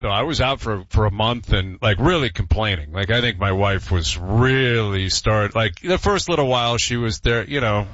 No, I was out for a month and like really complaining. Like I think my wife was really like the first little while she was there,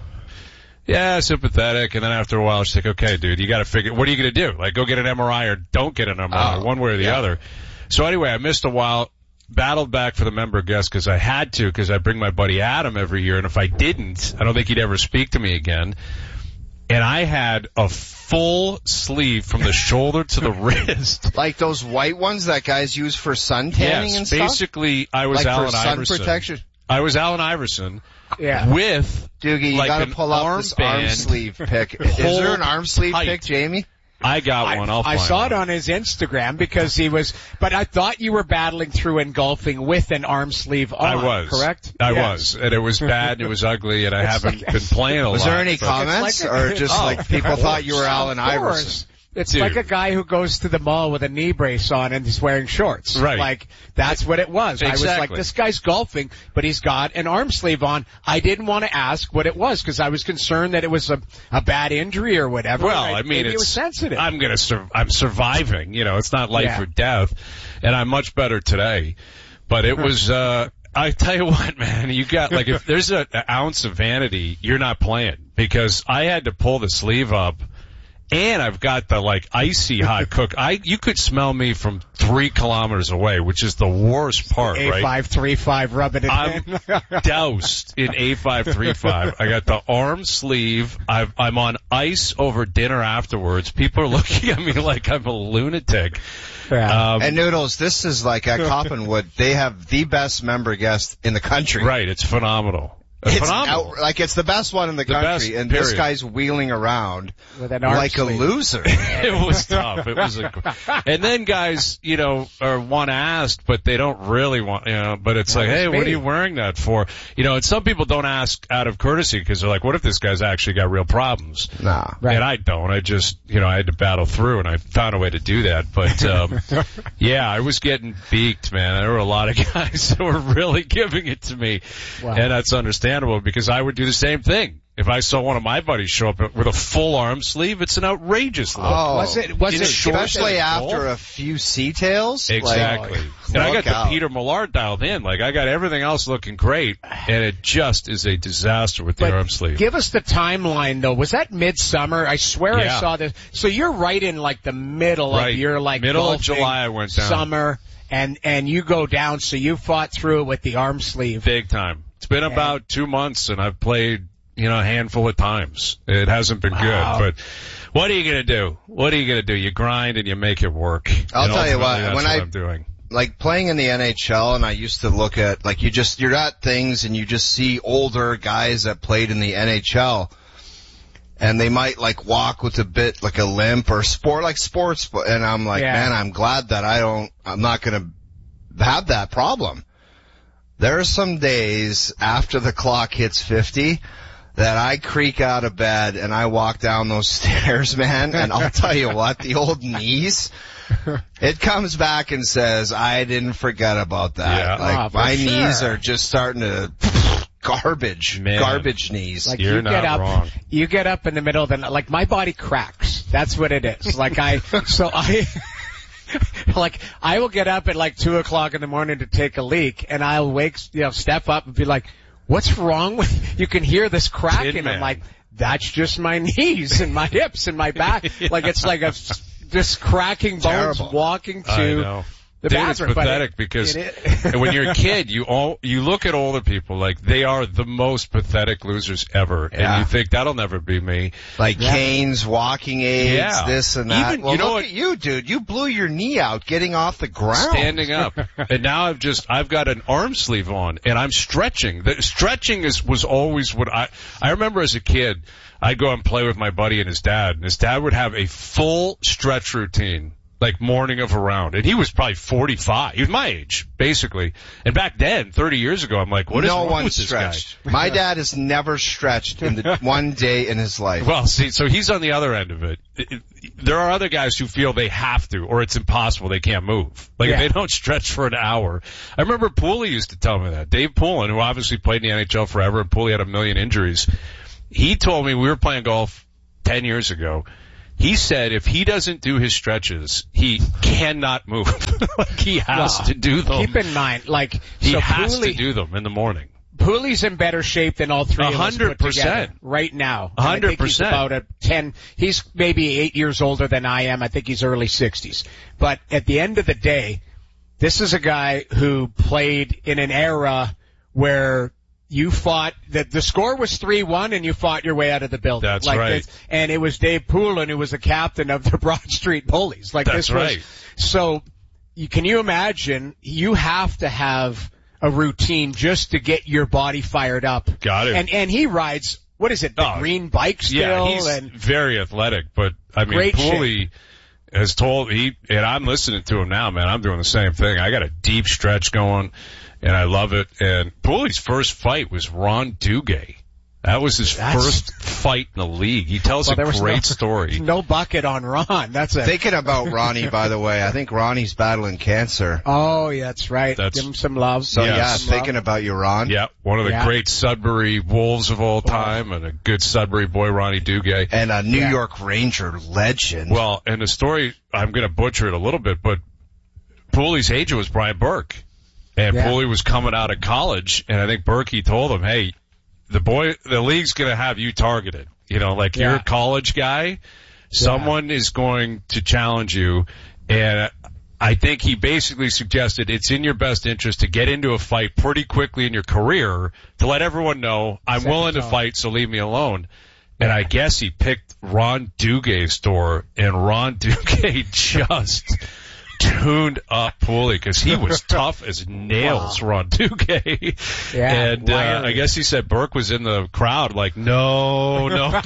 yeah, sympathetic. And then after a while she's like, okay, dude, you got to figure, what are you going to do? Like go get an MRI or don't get an MRI, one way or the other. So anyway, I missed a while, battled back for the member guest because I had to, because I bring my buddy Adam every year. And if I didn't, I don't think he'd ever speak to me again. And I had a full sleeve from the shoulder to the wrist. Like those white ones that guys use for sun tanning and stuff? Basically, I was like Allen for sun Iverson. Protection? I was Allen Iverson. Yeah. With, Doogie, you like gotta pull up this arm sleeve pic. Is there an arm sleeve pic, Jamie? I got one. I saw it on his Instagram because but I thought you were battling through engulfing with an arm sleeve on. I was. Correct? I was. And it was bad and it was ugly and I haven't been playing a lot. Was there any comments or just like people thought you were Allen Iverson? It's like a guy who goes to the mall with a knee brace on and he's wearing shorts. Right. Like, that's what it was. Exactly. I was like, this guy's golfing, but he's got an arm sleeve on. I didn't want to ask what it was because I was concerned that it was a bad injury or whatever. Well, I mean, it was sensitive. I'm surviving. It's not life or death. And I'm much better today. But it was, I tell you what, man, you got, like, if there's an ounce of vanity, you're not playing because I had to pull the sleeve up. And I've got the like icy hot cook. You could smell me from 3 kilometers away, which is the worst part, right? A535 rubbing it in. I'm doused in A535. I got the arm sleeve. I'm on ice over dinner afterwards. People are looking at me like I'm a lunatic. Yeah. And Noodles, this is like at Coppenwood. They have the best member guest in the country. Right. It's phenomenal. It's the best one in the country, and this guy's wheeling around with an arm like sleeve. a loser. It was tough. It was and then guys, want to ask, but they don't really want, but it's like, hey, what are you wearing that for? And some people don't ask out of courtesy because they're like, what if this guy's actually got real problems? Nah. Right. And I don't. I just, I had to battle through and I found a way to do that. But, yeah, I was getting beaked, man. There were a lot of guys that were really giving it to me. Wow. And that's understandable because I would do the same thing. If I saw one of my buddies show up with a full arm sleeve, it's an outrageous look. Oh, was it especially after a few C-tails? Exactly. And I got the Peter Millard dialed in. Like, I got everything else looking great, and it just is a disaster with the arm sleeve. Give us the timeline, though. Was that midsummer? I swear I saw this. So you're right in, like, the middle of your, like, middle of July I went down. Summer, and you go down, so you fought through it with the arm sleeve. Big time. It's been about 2 months, and I've played a handful of times. It hasn't been good, but what are you going to do? What are you going to do? You grind and you make it work. I'll tell you what, when I'm doing. Like playing in the NHL, and I used to look at, like, you're at things and you just see older guys that played in the NHL, and they might like walk with a bit like a limp or sports, and I'm like, man, I'm glad that I'm not going to have that problem. There are some days after the clock hits 50 that I creak out of bed and I walk down those stairs, man, and I'll tell you what, the old knees, it comes back and says, I didn't forget about that. Yeah. My knees are just starting to garbage knees. Like You're not wrong. You get up in the middle of the night, like my body cracks. That's what it is. Like like, I will get up at like 2 o'clock in the morning to take a leak, and I'll wake, step up and be like, what's wrong with, you can hear this cracking. I'm like, that's just my knees and my hips and my back. Like, it's like this cracking bones walking to the bathroom. It's pathetic because when you're a kid, you look at older people like they are the most pathetic losers ever, and you think that'll never be me. Like canes, walking aids, this and that. Even, look at you, dude. You blew your knee out getting off the ground, standing up, and now I've got an arm sleeve on, and I'm stretching. The stretching was always what I remember as a kid. I'd go and play with my buddy and his dad would have a full stretch routine. Like morning of a round. And he was probably 45. He was my age, basically. And back then, 30 years ago, I'm like, what is wrong with this guy? My dad has never stretched in the one day in his life. Well, see, so he's on the other end of it. There are other guys who feel they have to, or it's impossible, they can't move. Like if they don't stretch for an hour. I remember Pooley used to tell me that. Dave Poulin, who obviously played in the NHL forever, and Pooley had a million injuries. He told me, we were playing golf 10 years ago, He said if he doesn't do his stretches, he cannot move. Like he has to do them. Keep in mind, like he has to do them in the morning. Pooley's in better shape than all three of us put 100% together right now. 100%. I think he's about a 10. He's maybe 8 years older than I am. I think he's early 60s. But at the end of the day, this is a guy who played in an era where you fought that the score was 3-1 and you fought your way out of the building. That's right. And it was Dave Poulin who was the captain of the Broad Street Bullies. Like That's this was, right. So can you imagine you have to have a routine just to get your body fired up. Got it. And he rides, what is it, the green bike still? Yeah, he's and very athletic, but I mean, Pooley has told and I'm listening to him now, man. I'm doing the same thing. I got a deep stretch going, and I love it. And Pooley's first fight was Ron Duguay. That was his first fight in the league. He tells a great story. No bucket on Ron. That's it. Thinking about Ronnie, by the way, I think Ronnie's battling cancer. Oh, yeah, that's right. Give him some love. So thinking about you, Ron. Yeah, one of the great Sudbury Wolves of all time, and a good Sudbury boy, Ronnie Duguay. And a New York Ranger legend. Well, and the story, I'm going to butcher it a little bit, but Pooley's agent was Brian Burke. And Pooley was coming out of college, and I think Berkey told him, hey, the league's going to have you targeted. You know, like you're a college guy. Someone is going to challenge you. And I think he basically suggested it's in your best interest to get into a fight pretty quickly in your career to let everyone know I'm willing to fight, so leave me alone. And I guess he picked Ron Duguay's store, and Ron Duguay just tuned up Pooley because he was tough as nails, Ron Duguay. And I guess he said Burke was in the crowd like, no, not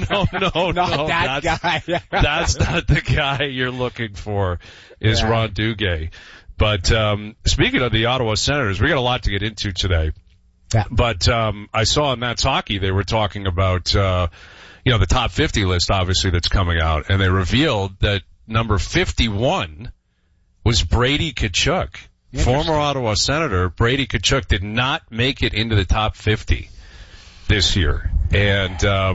that guy. That's not the guy you're looking for, is Ron Duguay. But speaking of the Ottawa Senators, we got a lot to get into today. Yeah. But I saw in Matt's Hockey they were talking about the top 50 list, obviously, that's coming out, and they revealed that number 51 was Brady Tkachuk. Former Ottawa Senator Brady Tkachuk did not make it into the top 50 this year. And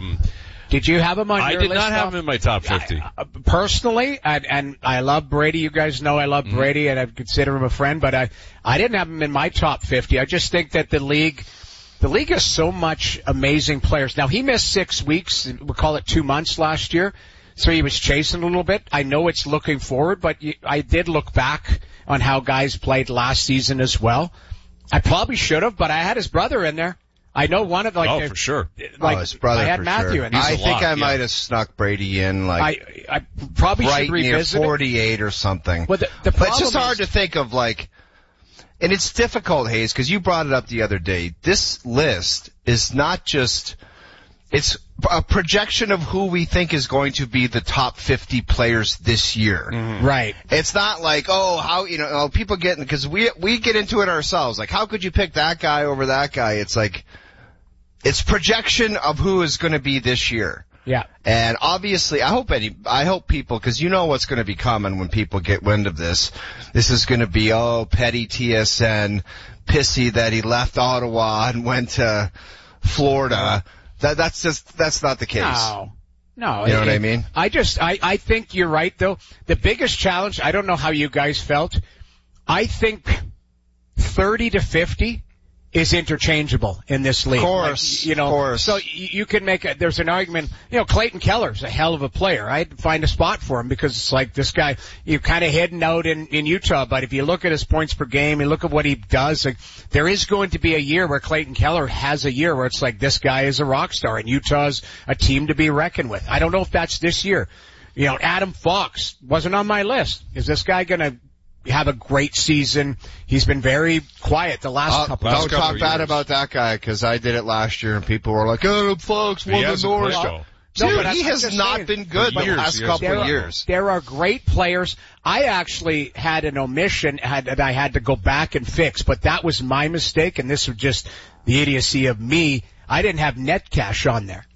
did you have him on your list? I did not have him in my top 50. Personally, and I love Brady. You guys know I love Brady, and I consider him a friend, but I didn't have him in my top 50. I just think that the league has so much amazing players. Now, he missed 6 weeks, we'll call it 2 months last year. So he was chasing a little bit. I know it's looking forward, but I did look back on how guys played last season as well. I probably should have, but I had his brother in there. I know one of for sure. His brother. I had Matthew in there. I think I might have snuck Brady in I probably right should revisit near 48 or something. Well, but it's just hard to think of and it's difficult, Hayes, because you brought it up the other day. This list is not just. It's a projection of who we think is going to be the top 50 players this year. Mm-hmm. Right. It's not like, how, people get, because we get into it ourselves. Like, how could you pick that guy over that guy? It's like, it's projection of who is going to be this year. Yeah. And obviously, I hope people, because you know what's going to be coming when people get wind of this. This is going to be, petty TSN, pissy that he left Ottawa and went to Florida. That's not the case. No. You know what I mean? I think you're right though. The biggest challenge, I don't know how you guys felt. I think 30 to 50 is interchangeable in this league. Of course. Of course. So you can there's an argument, Clayton Keller's a hell of a player. I had to find a spot for him because it's like this guy, you're kind of hidden out in Utah, but if you look at his points per game, you look at what he does, there is going to be a year where Clayton Keller has a year where it's like this guy is a rock star and Utah's a team to be reckoned with. I don't know if that's this year. Adam Fox wasn't on my list. Is this guy going to have a great season? He's been very quiet the last couple of years. Don't talk bad about that guy, because I did it last year and people were like, Fox won the North. Dude, he has not been good the last couple of years. There are great players. I actually had an omission that I had to go back and fix, but that was my mistake, and this was just the idiocy of me. I didn't have Netcash on there.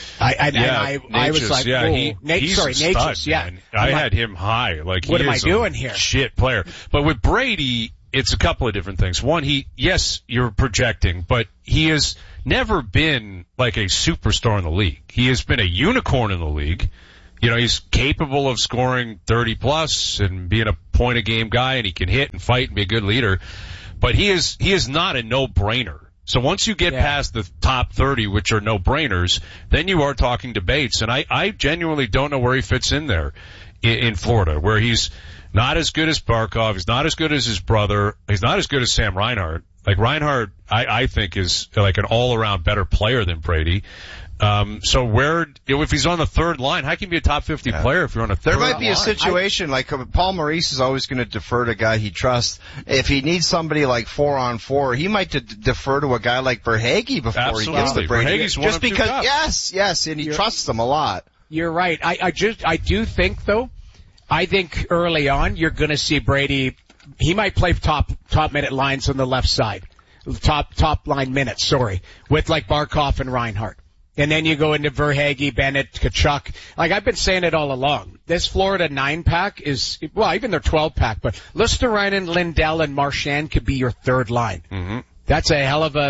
I was like, Natchez, I had him high. Like, what am I doing here? Shit player. But with Brady, it's a couple of different things. One, you're projecting, but he has never been like a superstar in the league. He has been a unicorn in the league. You know, he's capable of scoring 30 plus and being a point a game guy, and he can hit and fight and be a good leader. But he is not a no-brainer. So once you get past the top 30, which are no-brainers, then you are talking debates. And I genuinely don't know where he fits in there in Florida, where he's not as good as Barkov, he's not as good as his brother, he's not as good as Sam Reinhart. Like Reinhart, I think is like an all-around better player than Brady. So if he's on the third line, how can you be a top 50 player if you're on a third line? There might be a situation like Paul Maurice is always going to defer to a guy he trusts. If he needs somebody like 4-on-4, he might defer to a guy like Verhaeghe before he gets to Brady. Verhaeghe's one just of two because, guys. yes, and he trusts them a lot. You're right. I do think though, I think early on you're going to see Brady. He might play top minute lines on the left side, top line minutes. With like Barkov and Reinhart. And then you go into Verhaeghe, Bennett, Tkachuk. Like I've been saying it all along. This Florida 9-pack is, well, even their 12-pack, but Luostarinen, Lindell, and Marchand could be your third line. Mm-hmm. That's a hell of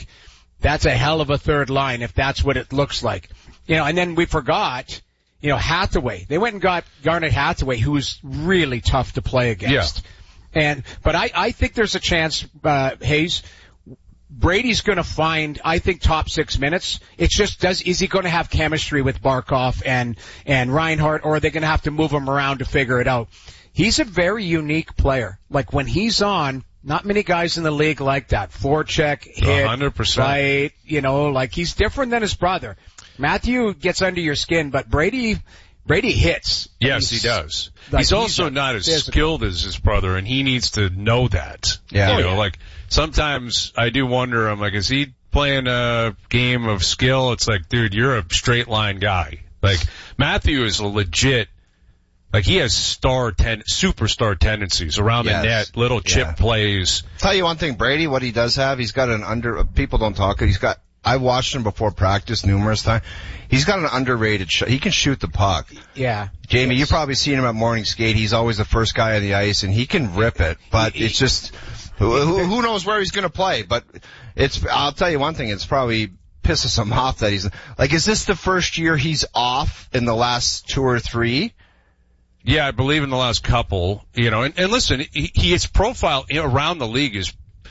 a third line if that's what it looks like. You know, and then we forgot, Hathaway. They went and got Garnet Hathaway, who's really tough to play against. Yeah. But I think there's a chance, Hayes, Brady's going to find, I think, top 6 minutes. It's just, is he going to have chemistry with Barkov and Reinhart, or are they going to have to move him around to figure it out? He's a very unique player. Like when he's on, not many guys in the league like that. Forecheck, hit, 100%. Fight, like he's different than his brother. Matthew gets under your skin, but Brady hits. Yes, he does. Like, he's also not as skilled as his brother, and he needs to know that. Yeah. Like sometimes I do wonder, I'm like, is he playing a game of skill? It's like, dude, you're a straight line guy. Like Matthew is a legit, like he has superstar tendencies around the net, little chip plays. Tell you one thing, Brady, what he does have, he's got people don't talk, I watched him before practice numerous times. He's got an underrated shot. He can shoot the puck. Yeah. Jamie, you've probably seen him at morning skate. He's always the first guy on the ice, and he can rip it. But it's just, who knows where he's going to play? But I'll tell you one thing, it's probably pisses him off that he's, like, is this the first year he's off in the last 2 or 3? Yeah, I believe in the last couple, and listen, his profile around the league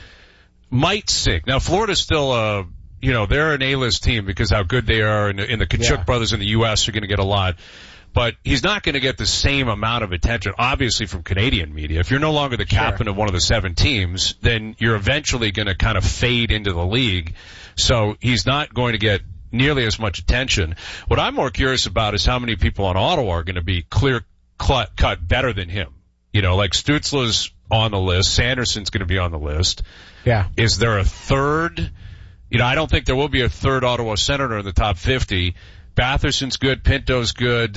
might sink. Now, Florida's still they're an A-list team because how good they are, and the Tkachuk brothers in the U.S. are going to get a lot. But he's not going to get the same amount of attention, obviously, from Canadian media. If you're no longer the captain of one of the 7 teams, then you're eventually going to kind of fade into the league. So he's not going to get nearly as much attention. What I'm more curious about is how many people on Ottawa are going to be clear-cut better than him. Like Stützle's on the list. Sanderson's going to be on the list. Yeah. Is there a third? I don't think there will be a third Ottawa Senator in the top 50. Batherson's good. Pinto's good.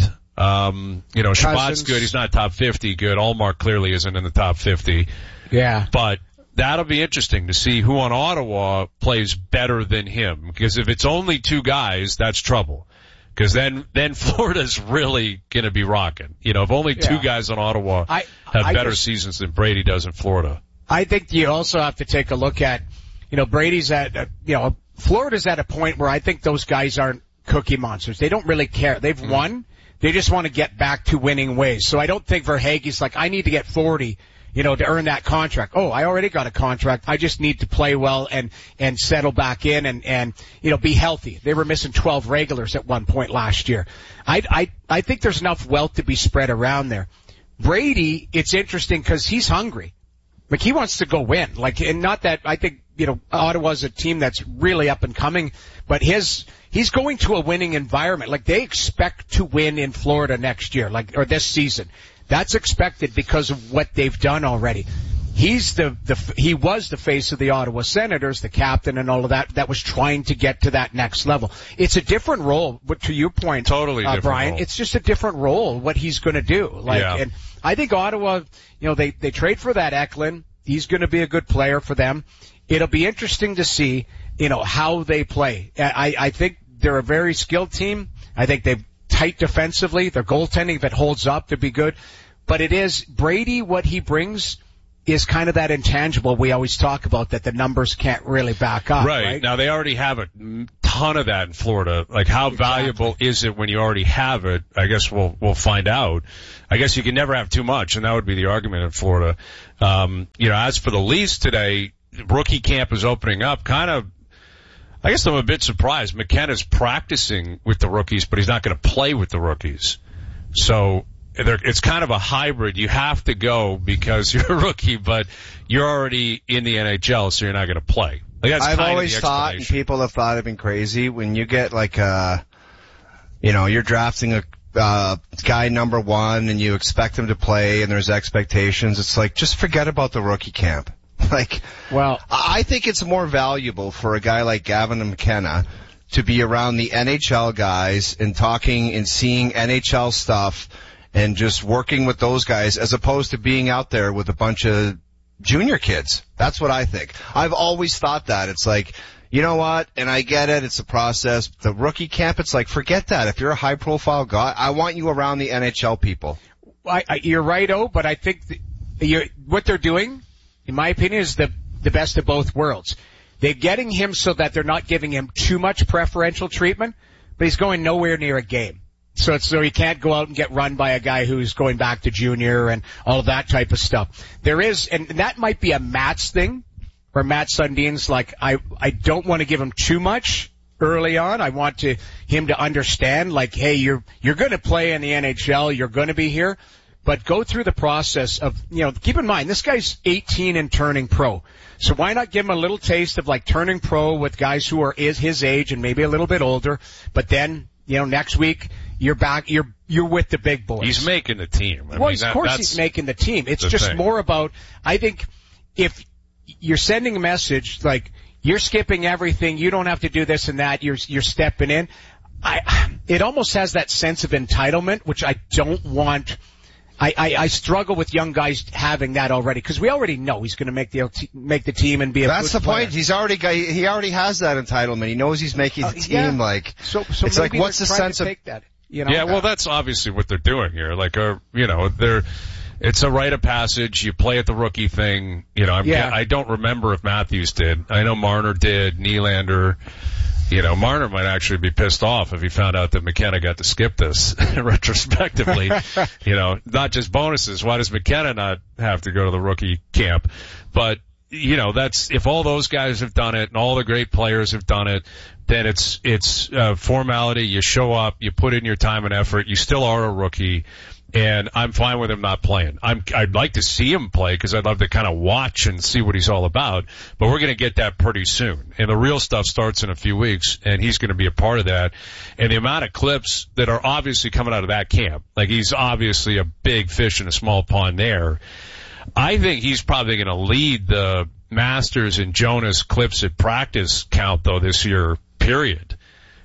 Shabbat's good. He's not top 50 good. Allmark clearly isn't in the top 50. Yeah. But that'll be interesting to see who on Ottawa plays better than him. Because if it's only 2 guys, that's trouble. Because then Florida's really going to be rocking. If only 2 guys on Ottawa have better seasons than Brady does in Florida. I think you also have to take a look at, Brady's Florida's at a point where I think those guys aren't cookie monsters. They don't really care. They've won. They just want to get back to winning ways. So I don't think Verhaeghe's like, I need to get 40, to earn that contract. Oh, I already got a contract. I just need to play well and settle back in and be healthy. They were missing 12 regulars at one point last year. I think there's enough wealth to be spread around there. Brady, it's interesting because he's hungry. Like he wants to go win. And not that I think, Ottawa's a team that's really up and coming, but he's going to a winning environment. Like they expect to win in Florida next year, or this season. That's expected because of what they've done already. He was the face of the Ottawa Senators, the captain and all of that was trying to get to that next level. It's a different role, but to your point, totally different Brian, role. It's just a different role, what he's going to do. And I think Ottawa, they trade for that Eklund. He's going to be a good player for them. It'll be interesting to see, how they play. I think they're a very skilled team. I think they're tight defensively. Their goaltending, if it holds up, they'd be good. But it is Brady, what he brings is kind of that intangible we always talk about that the numbers can't really back up. Right. Now they already have a ton of that in Florida. Like, how valuable is it when you already have it? I guess we'll find out. I guess you can never have too much, and that would be the argument in Florida. As for the Leafs today, rookie camp is opening up. I guess I'm a bit surprised. McKenna's practicing with the rookies, but he's not going to play with the rookies. So it's kind of a hybrid. You have to go because you're a rookie, but you're already in the NHL, so you're not going to play. Like, that's I've kind always of the thought, and people have thought I've been crazy, when you get like you're drafting a guy number 1 and you expect him to play and there's expectations, it's like, just forget about the rookie camp. Like, well, I think it's more valuable for a guy like Gavin McKenna to be around the NHL guys and talking and seeing NHL stuff and just working with those guys as opposed to being out there with a bunch of junior kids. That's what I think. I've always thought that. It's like, you know what? And I get it. It's a process. The rookie camp, it's like, forget that. If you're a high profile guy, I want you around the NHL people. You're right, but I think what they're doing, in my opinion, is the best of both worlds. They're getting him so that they're not giving him too much preferential treatment, but he's going nowhere near a game. So he can't go out and get run by a guy who's going back to junior and all of that type of stuff. There is, and that might be a Matt's thing, where Matt Sundin's like, I don't want to give him too much early on. I want him to understand, like, hey, you're going to play in the NHL, you're going to be here, but go through the process of, keep in mind, this guy's 18 and turning pro. So why not give him a little taste of like turning pro with guys who are his age and maybe a little bit older, but then, next week, you're back, you're with the big boys. He's making the team. Of course he's making the team. It's just thing. More about, I think, if you're sending a message like, you're skipping everything, you don't have to do this and that, you're stepping in, it almost has that sense of entitlement, which I don't want. I struggle with young guys having that already, because we already know he's going to make the team and be a That's good the player. point. He already has that entitlement. He knows he's making the team. Yeah. Like, so it's like, what's the sense of that? Yeah, well, that's obviously what they're doing here. Like, it's a rite of passage. You play at the rookie thing. I don't remember if Matthews did. I know Marner did. Nylander. Marner might actually be pissed off if he found out that McKenna got to skip this retrospectively. Not just bonuses. Why does McKenna not have to go to the rookie camp? But, that's, if all those guys have done it and all the great players have done it, then it's formality. You show up, you put in your time and effort. You still are a rookie. And I'm fine with him not playing. I'd like to see him play because I'd love to kind of watch and see what he's all about. But we're going to get that pretty soon. And the real stuff starts in a few weeks, and he's going to be a part of that. And the amount of clips that are obviously coming out of that camp, like, he's obviously a big fish in a small pond there. I think he's probably going to lead the Masters and Jonas clips at practice count, though, this year, period.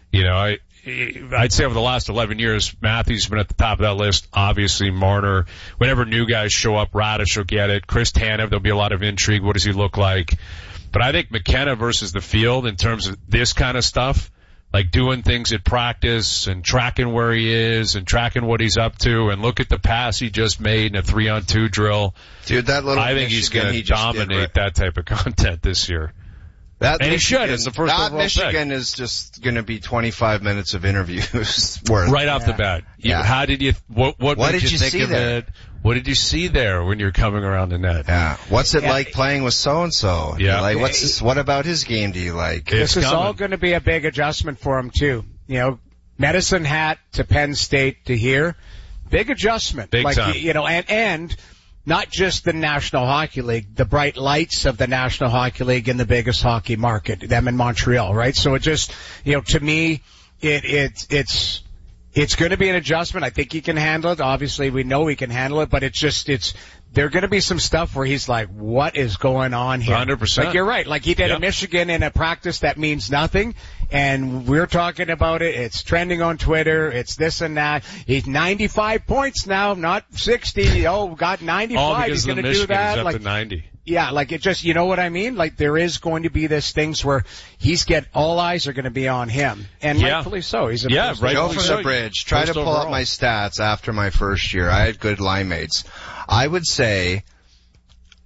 I'd say over the last 11 years, Matthews has been at the top of that list. Obviously, Marner. Whenever new guys show up, Radish will get it. Chris Tanev, there'll be a lot of intrigue. What does he look like? But I think McKenna versus the field in terms of this kind of stuff, like doing things at practice and tracking where he is and tracking what he's up to, and look at the pass he just made in a 3-on-2 drill. Dude, I think he's going to dominate that type of content this year. And he should. It's the first overall pick. Michigan is just going to be 25 minutes of interviews worth. Right off the bat. Yeah. How did you, what did you think of it? What did you see there when you're coming around the net? Yeah. What's it like playing with so-and-so? Yeah. Like, what about his game do you like? This is all going to be a big adjustment for him too. Medicine Hat to Penn State to here. Big adjustment. Big time. And not just the National Hockey League, the bright lights of the National Hockey League in the biggest hockey market, them in Montreal, right? So it just, to me, it's going to be an adjustment. I think he can handle it. Obviously, we know he can handle it, but there going to be some stuff where he's like, what is going on here? 100%. Like, you're right. Like, he did in Michigan in a practice that means nothing, and we're talking about it. It's trending on Twitter. It's this and that. He's 95 points now, not 60. Got 95. All because he's the going to Michigan do that. is up Like, to 90. Yeah, like, it just, you know what I mean? Like, there is going to be this things where all eyes are going to be on him. And rightfully so. He's a Go from the bridge. Try to pull up my stats after my first year. I had good line mates. I would say,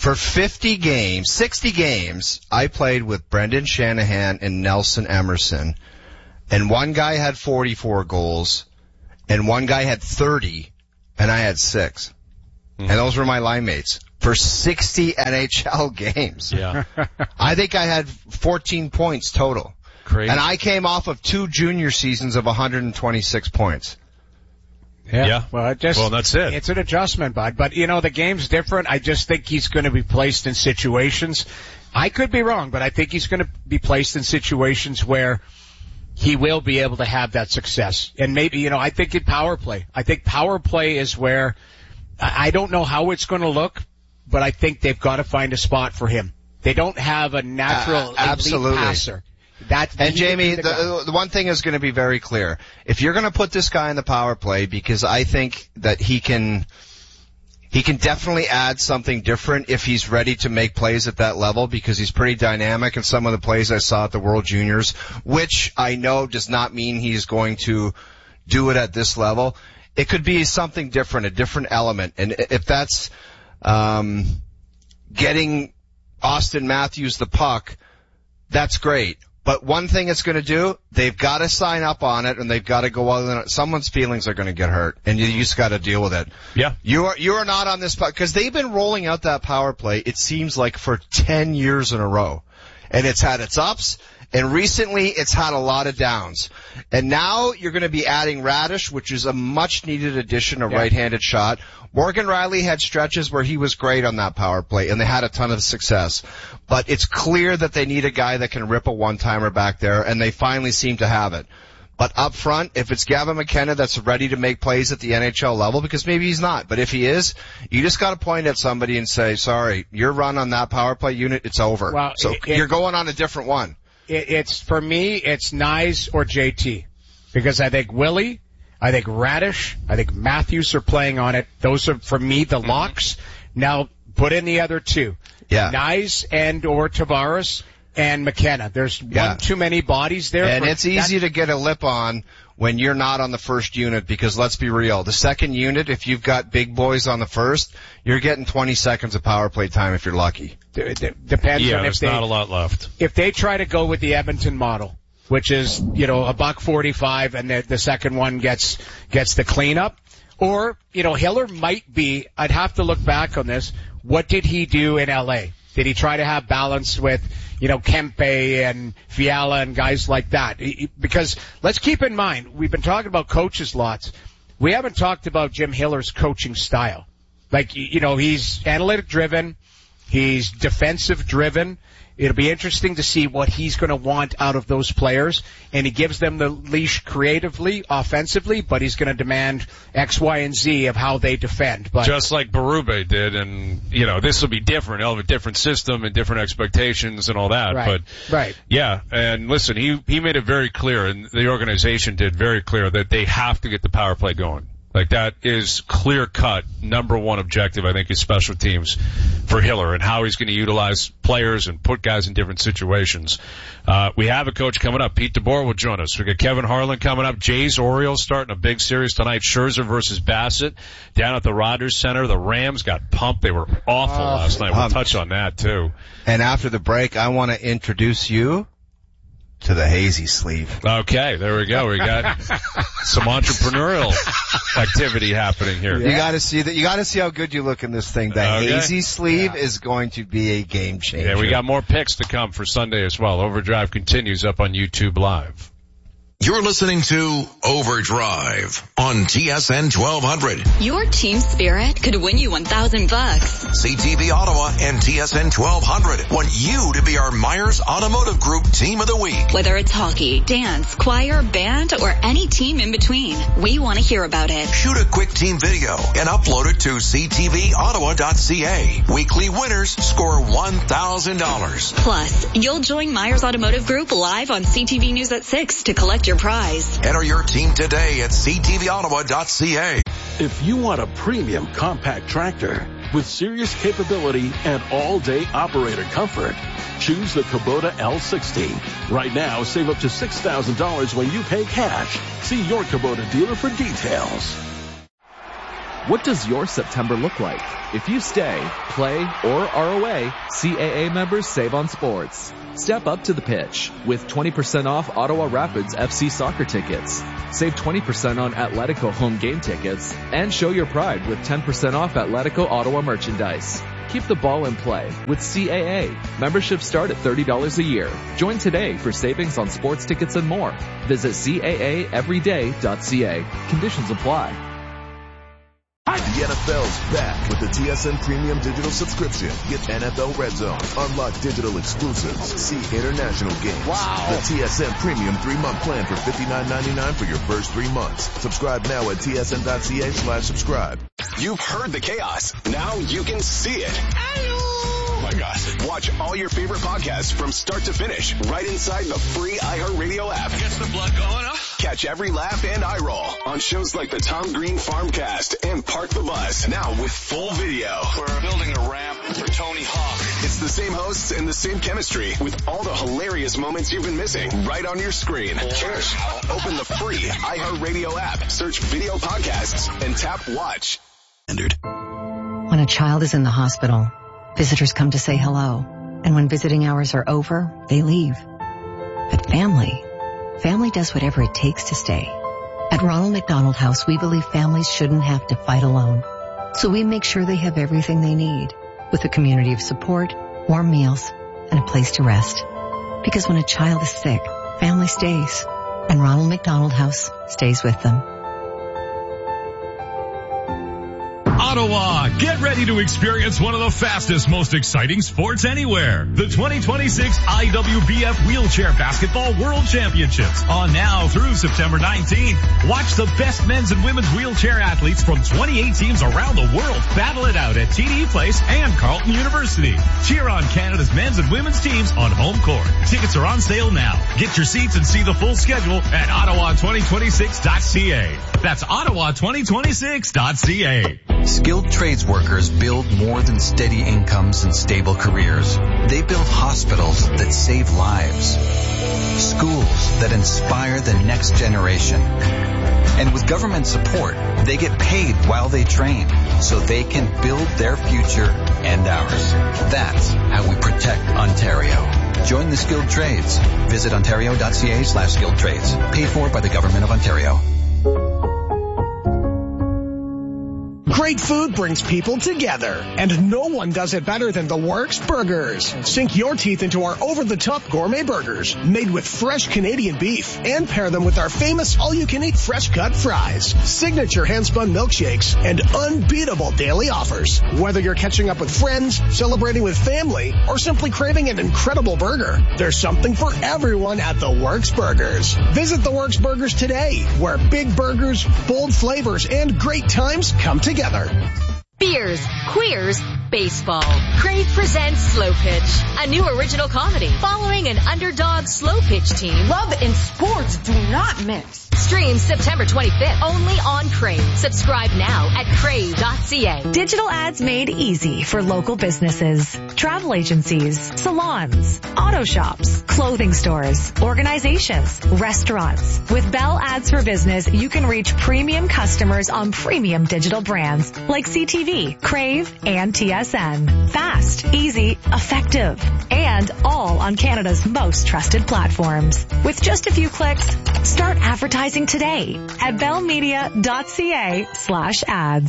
For 60 games, I played with Brendan Shanahan and Nelson Emerson, and one guy had 44 goals, and one guy had 30, and I had 6. And those were my line mates for 60 NHL games. Yeah. I think I had 14 points total. Crazy. And I came off of 2 junior seasons of 126 points. Yeah. Well, that's it. It's an adjustment, bud. But, the game's different. I just think he's going to be placed in situations. I could be wrong, but I think he's going to be placed in situations where he will be able to have that success. And maybe, I think in power play. I think power play is where I don't know how it's going to look, but I think they've got to find a spot for him. They don't have a natural elite passer. And Jamie, the one thing is going to be very clear. If you're going to put this guy in the power play, because I think that he can definitely add something different if he's ready to make plays at that level, because he's pretty dynamic in some of the plays I saw at the World Juniors, which I know does not mean he's going to do it at this level. It could be something different, a different element. And if that's getting Austin Matthews the puck, that's great. But one thing it's going to do, they've got to sign up on it, and they've got to go out on it. Someone's feelings are going to get hurt, and you just got to deal with it. Yeah. You are not on this, because they've been rolling out that power play, it seems like, for 10 years in a row. And it's had its ups, and recently it's had a lot of downs. And now you're going to be adding Radish, which is a much-needed addition, a right-handed shot. Morgan Rielly had stretches where he was great on that power play, and they had a ton of success. But it's clear that they need a guy that can rip a one-timer back there, and they finally seem to have it. But up front, if it's Gavin McKenna that's ready to make plays at the NHL level, because maybe he's not, but if he is, you just got to point at somebody and say, sorry, your run on that power play unit, it's over. Well, so you're going on a different one. It's for me, it's Nyes or JT, because I think Willie, I think Radish, I think Matthews are playing on it. Those are, for me, the locks. Now, put in the other two. Yeah. Nyes and or Tavares and McKenna. There's one too many bodies there. And it's easy to get a lip on when you're not on the first unit, because let's be real, the second unit, if you've got big boys on the first, you're getting 20 seconds of power play time if you're lucky. Depends on there's not a lot left. If they try to go with the Edmonton model, which is, $1.45 and the second one gets the cleanup, or, Hiller might be, I'd have to look back on this, what did he do in LA? Did he try to have balance with, Kempe and Fiala and guys like that? Because let's keep in mind, we've been talking about coaches lots. We haven't talked about Jim Hiller's coaching style. Like, he's analytic driven. He's defensive driven. It'll be interesting to see what he's going to want out of those players, and he gives them the leash creatively, offensively, but he's going to demand X, Y, and Z of how they defend. But just like Berube did, and this will be different. He'll have a different system and different expectations and all that. Right. But yeah, and listen, he made it very clear, and the organization did very clear that they have to get the power play going. Like, that is clear-cut number one objective, I think, is special teams for Hiller and how he's going to utilize players and put guys in different situations. We have a coach coming up. Pete DeBoer will join us. We got Kevin Harlan coming up. Jays Orioles starting a big series tonight. Scherzer versus Bassett down at the Rogers Center. The Rams got pumped. They were awful last night. We'll touch on that, too. And after the break, I want to introduce you to the hazy sleeve. Okay, there we go. We got some entrepreneurial activity happening here. You got to see that. You got to see how good you look in this thing. The hazy sleeve is going to be a game changer. Yeah, we got more picks to come for Sunday as well. Overdrive continues up on YouTube Live. You're listening to Overdrive on TSN 1200. Your team spirit could win you $1,000. CTV Ottawa and TSN 1200 want you to be our Myers Automotive Group Team of the Week. Whether it's hockey, dance, choir, band, or any team in between, we want to hear about it. Shoot a quick team video and upload it to ctvottawa.ca. Weekly winners score $1,000. Plus, you'll join Myers Automotive Group live on CTV News at 6 to collect your prize. Enter your team today at ctvottawa.ca. If you want a premium compact tractor with serious capability and all-day operator comfort, choose the Kubota L60. Right now, save up to $6,000 when you pay cash. See your Kubota dealer for details. What does your September look like? If you stay, play, or are away, CAA members save on sports. Step up to the pitch with 20% off Ottawa Rapids FC soccer tickets. Save 20% on Atletico home game tickets and show your pride with 10% off Atletico Ottawa merchandise. Keep the ball in play with CAA. Memberships start at $30 a year. Join today for savings on sports tickets and more. Visit CAAeveryday.ca. Conditions apply. The NFL's back with the TSN Premium Digital subscription. Get NFL Red Zone, unlock digital exclusives, see international games. Wow. The TSN Premium 3-month plan for $59.99 for your first 3 months. Subscribe now at tsn.ca/subscribe. You've heard the chaos. Now you can see it. Oh my gosh. Watch all your favorite podcasts from start to finish right inside the free iHeartRadio app. Gets the blood going, huh? Catch every laugh and eye roll on shows like the Tom Green Farmcast and Park the Bus, now with full video. We're building a ramp for Tony Hawk. It's the same hosts and the same chemistry with all the hilarious moments you've been missing right on your screen. Cheers. Open the free iHeartRadio app, search video podcasts, and tap watch. When a child is in the hospital, visitors come to say hello. And when visiting hours are over, they leave. But family does whatever it takes to stay. At Ronald McDonald House, we believe families shouldn't have to fight alone. So we make sure they have everything they need, with a community of support, warm meals, and a place to rest. Because when a child is sick, family stays. And Ronald McDonald House stays with them. Ottawa, get ready to experience one of the fastest, most exciting sports anywhere. The 2026 IWBF Wheelchair Basketball World Championships on now through September 19th. Watch the best men's and women's wheelchair athletes from 28 teams around the world battle it out at TD Place and Carleton University. Cheer on Canada's men's and women's teams on home court. Tickets are on sale now. Get your seats and see the full schedule at ottawa2026.ca. That's ottawa2026.ca. Skilled trades workers build more than steady incomes and stable careers. They build hospitals that save lives, schools that inspire the next generation. And with government support, they get paid while they train so they can build their future and ours. That's how we protect Ontario. Join the skilled trades. Visit ontario.ca/skilled trades. Paid for by the Government of Ontario. Great food brings people together, and no one does it better than The Works Burgers. Sink your teeth into our over-the-top gourmet burgers, made with fresh Canadian beef, and pair them with our famous all-you-can-eat fresh-cut fries, signature hand-spun milkshakes, and unbeatable daily offers. Whether you're catching up with friends, celebrating with family, or simply craving an incredible burger, there's something for everyone at The Works Burgers. Visit The Works Burgers today, where big burgers, bold flavors, and great times come together. Beers, queers, baseball. Crave presents Slow Pitch, a new original comedy following an underdog slow pitch team. Love and sports do not mix. Streams September 25th only on Crave. Subscribe now at crave.ca. Digital ads made easy for local businesses, travel agencies, salons, auto shops, clothing stores, organizations, restaurants. With Bell Ads for Business, you can reach premium customers on premium digital brands like CTV, Crave, and TSN. Fast, easy, effective, and all on Canada's most trusted platforms. With just a few clicks, start advertising today at bellmedia.ca/ads.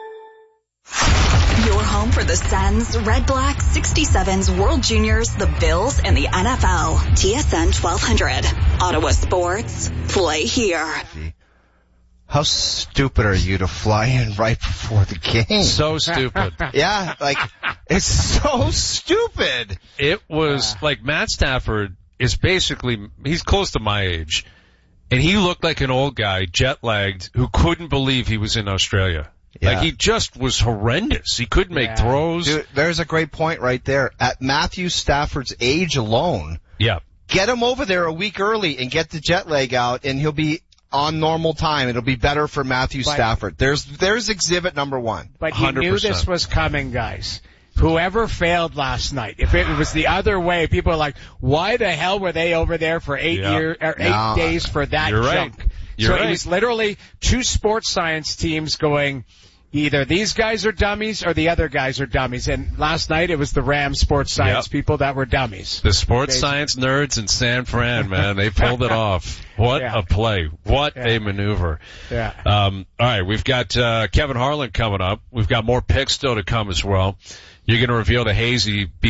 Your home for the Sens, Red Blacks, 67s, World Juniors, the Bills, and the NFL. TSN 1200. Ottawa Sports. Play here. How stupid are you to fly in right before the game? So stupid. Yeah, like, it's so stupid. It was like Matt Stafford is basically, he's close to my age. And he looked like an old guy, jet-lagged, who couldn't believe he was in Australia. Yeah. Like, he just was horrendous. He couldn't make throws. Dude, there's a great point right there. At Matthew Stafford's age alone, get him over there a week early and get the jet lag out, and he'll be on normal time. It'll be better for Matthew Stafford. There's exhibit number one. But you 100%. Knew this was coming, guys. Whoever failed last night, if it was the other way, people are like, why the hell were they over there for 8 days for that junk? It was literally two sports science teams going, either these guys are dummies or the other guys are dummies. And last night it was the Rams sports science people that were dummies. The sports science nerds in San Fran, man, they pulled it off. What a play. What a maneuver. Yeah. All right, we've got Kevin Harlan coming up. We've got more picks still to come as well. You're going to reveal the hazy